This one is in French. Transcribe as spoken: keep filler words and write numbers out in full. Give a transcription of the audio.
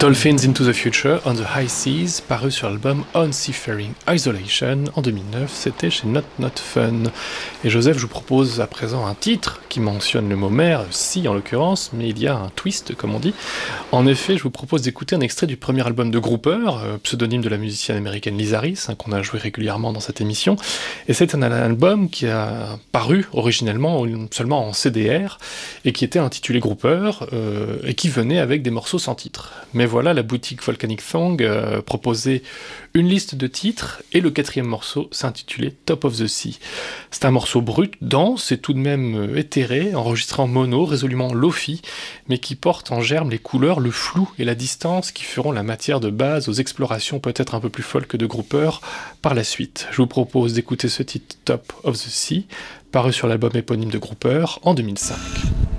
Dolphins into the Future on the High Seas, paru sur l'album On Seafaring Isolation en deux mille neuf, c'était chez Not Not Fun. Et Joseph, je vous propose à présent un titre qui mentionne le mot mer, si en l'occurrence, mais il y a un twist comme on dit. En effet, je vous propose d'écouter un extrait du premier album de Grouper, euh, pseudonyme de la musicienne américaine Liz Harris, hein, qu'on a joué régulièrement dans cette émission. Et c'est un album qui a paru originellement seulement en C D R et qui était intitulé Grouper euh, et qui venait avec des morceaux sans titre. Mais voilà, la boutique Volcanic Thong euh, proposait une liste de titres et le quatrième morceau s'intitulait Top of the Sea. C'est un morceau brut, dense et tout de même euh, éthéré, enregistré en mono, résolument lo-fi, mais qui porte en germe les couleurs, le flou et la distance qui feront la matière de base aux explorations peut-être un peu plus folles que de Grouper par la suite. Je vous propose d'écouter ce titre Top of the Sea, paru sur l'album éponyme de Grouper en deux mille cinq.